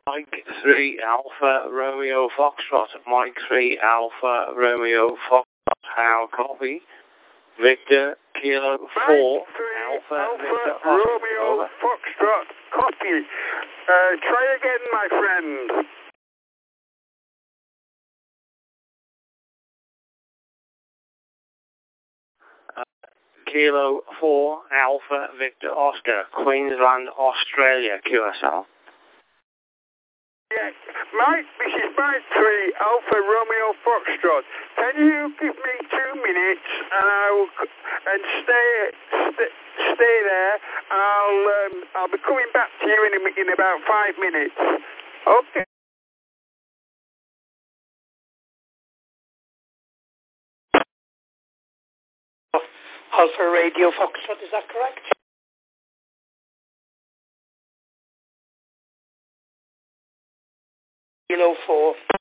Mike 3 Alpha Romeo Foxtrot. Mike 3 Alpha Romeo Foxtrot. How copy? Victor Kilo 4 Alpha Victor Romeo over. Foxtrot. Copy. Try again, my friend. Kilo 4 Alpha Victor Oscar. Queensland, Australia. QSL. Yes, this is Mike 3 Alpha Romeo Foxtrot. Can you give me 2 minutes and stay there? I'll be coming back to you in about 5 minutes. Okay. Alpha Radio Foxtrot, is that correct? Kilo 4.